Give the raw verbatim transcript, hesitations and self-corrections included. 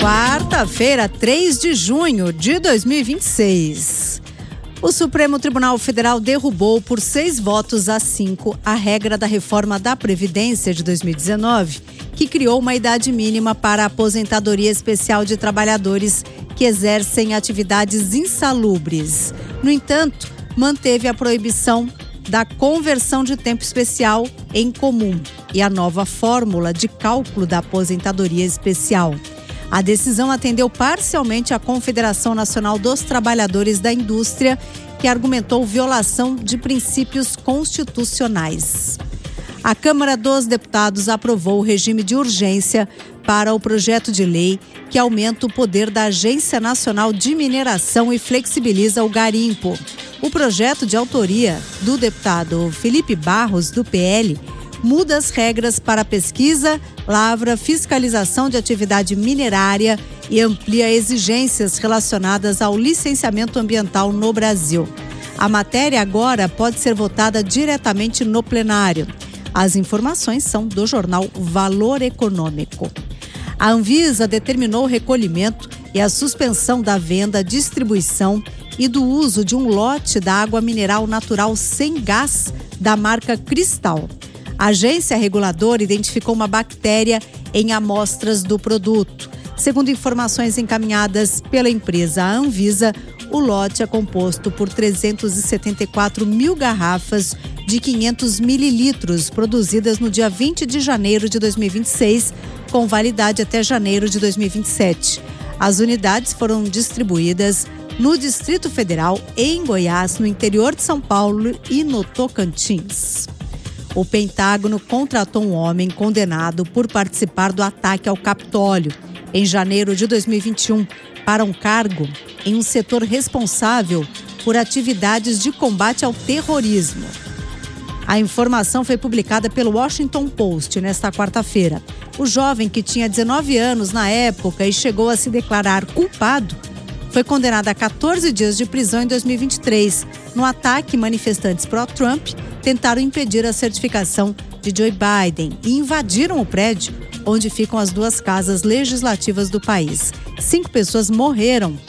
Quarta-feira, três de junho de dois mil e vinte e seis. O Supremo Tribunal Federal derrubou por seis votos a cinco a regra da reforma da Previdência de dois mil e dezenove, que criou uma idade mínima para a aposentadoria especial de trabalhadores que exercem atividades insalubres. No entanto, manteve a proibição da conversão de tempo especial em comum e a nova fórmula de cálculo da aposentadoria especial. A decisão atendeu parcialmente à Confederação Nacional dos Trabalhadores da Indústria, que argumentou violação de princípios constitucionais. A Câmara dos Deputados aprovou o regime de urgência para o projeto de lei que aumenta o poder da Agência Nacional de Mineração e flexibiliza o garimpo. O projeto, de autoria do deputado Felipe Barros, do P L, muda as regras para pesquisa, lavra, fiscalização de atividade minerária e amplia exigências relacionadas ao licenciamento ambiental no Brasil. A matéria agora pode ser votada diretamente no plenário. As informações são do jornal Valor Econômico. A Anvisa determinou o recolhimento e a suspensão da venda, distribuição e do uso de um lote da água mineral natural sem gás da marca Cristal. A agência reguladora identificou uma bactéria em amostras do produto. Segundo informações encaminhadas pela empresa Anvisa, o lote é composto por trezentos e setenta e quatro mil garrafas de quinhentos mililitros, produzidas no dia vinte de janeiro de dois mil e vinte e seis, com validade até janeiro de dois mil e vinte e sete. As unidades foram distribuídas no Distrito Federal, em Goiás, no interior de São Paulo e no Tocantins. O Pentágono contratou um homem condenado por participar do ataque ao Capitólio em janeiro de dois mil e vinte e um para um cargo em um setor responsável por atividades de combate ao terrorismo. A informação foi publicada pelo Washington Post nesta quarta-feira. O jovem, que tinha dezenove anos na época e chegou a se declarar culpado, foi condenado a quatorze dias de prisão em dois mil e vinte e três. No ataque, manifestantes pró-Trump tentaram impedir a certificação de Joe Biden e invadiram o prédio onde ficam as duas casas legislativas do país. Cinco pessoas morreram